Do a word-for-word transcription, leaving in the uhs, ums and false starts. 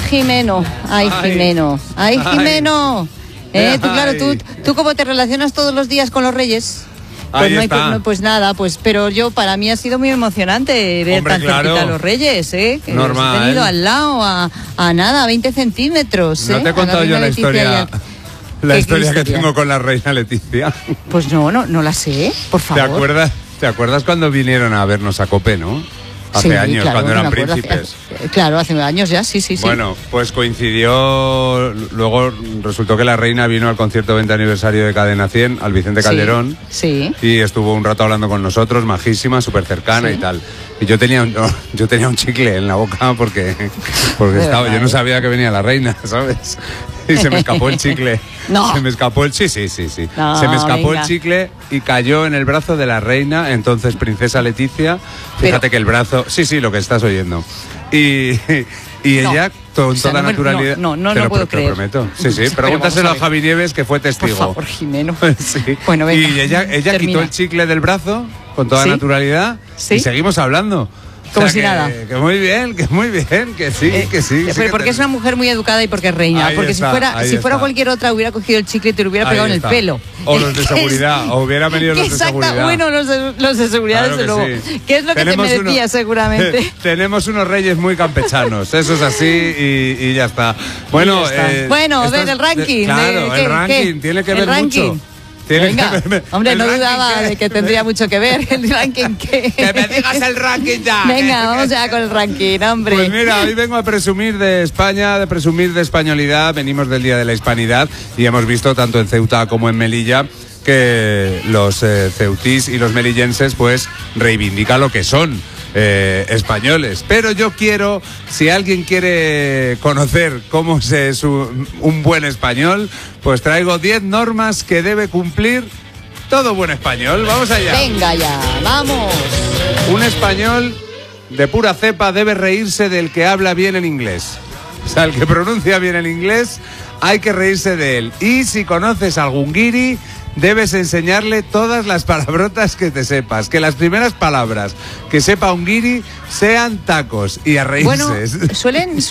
Jimeno, ay, Ay. Jimeno, ay, Ay. Jimeno. Eh, tú, claro, Ay. tú, tú cómo te relacionas todos los días con los Reyes. Pues, Ahí no hay, está. no, pues nada, pues pero yo para mí ha sido muy emocionante ver Hombre, tan claro. cerquita a los Reyes, ¿eh? Que Normal. los he tenido al lado, a, a nada, a veinte centímetros. No ¿eh? te he A contado reina yo la Leticia historia, y a- la ¿Qué historia que historia? tengo con la reina Leticia. Pues no, no, no la sé, por ¿Te favor. acuerdas, ¿Te acuerdas cuando vinieron a vernos a Cope, no? Hace Sí, años, claro, cuando me eran acuerdo, hace- príncipes. hace- claro, hace años ya, sí, sí, sí. Bueno, pues coincidió, luego resultó que la reina vino al concierto veinte aniversario de Cadena cien, al Vicente Sí, Calderón, Sí. y estuvo un rato hablando con nosotros, majísima, súper cercana Sí. y tal. Y yo tenía, un, yo tenía un chicle en la boca porque, porque De estaba, verdad, yo no ¿eh? sabía que venía la reina, ¿sabes? Y se me escapó el chicle. No. Se me escapó el sí, sí, sí, sí. No, se me escapó venga. el chicle y cayó en el brazo de la reina, entonces princesa Leticia. Fíjate Pero- que el brazo, sí, sí, lo que estás oyendo. Y, y No. ella, con O sea, toda no me- naturalidad. no, no, no te lo lo, puedo te lo creer. prometo. Sí, sí. Pero Pregúntaselo vamos a a ver. Javi Nieves, que fue Por testigo. favor, Jimeno. Sí. Bueno, venga. Y ella, ella quitó Termina. el chicle del brazo con toda ¿Sí? naturalidad ¿Sí? y seguimos hablando. Como O sea, si que- nada. Que muy bien, que muy bien, que sí, Eh, que sí. sí pero que porque te- es una mujer muy educada y porque es reina. Ahí porque está, si fuera, ahí si fuera está. cualquier otra hubiera cogido el chicle y te lo hubiera Ahí pegado en el está. pelo. O los de ¿Qué es? seguridad, o hubieran venido los de Exacto, seguridad. bueno, los de, los de seguridad, Claro desde que luego. sí. ¿Qué es lo que Tenemos te merecía, uno- seguramente? Tenemos unos reyes muy campechanos, eso es así y, y ya está. Bueno, Y ya está. eh, Bueno, a esto ver, es- el ranking, Claro, ¿de el qué- ranking qué? tiene que El ver ranking. mucho. Tiene Venga, que ver- hombre, el no ranking, dudaba ¿qué? de que tendría mucho que ver el ranking. Que, Que me digas el ranking ya. Venga, vamos ya con el ranking, hombre. Pues mira, hoy vengo a presumir de España, de presumir de españolidad. Venimos del Día de la Hispanidad y hemos visto tanto en Ceuta como en Melilla que los eh, ceutís y los melillenses pues reivindican lo que son. Eh, españoles, pero yo quiero, si alguien quiere conocer cómo se es un, un buen español, pues traigo diez normas que debe cumplir todo buen español. Vamos allá. Venga ya, vamos. Un español de pura cepa debe reírse del que habla bien el inglés. O sea, el que pronuncia bien el inglés, hay que reírse de él. Y si conoces algún guiri, debes enseñarle todas las palabrotas que te sepas. Que las primeras palabras que sepa un guiri sean tacos y a reírse. Bueno, suelen,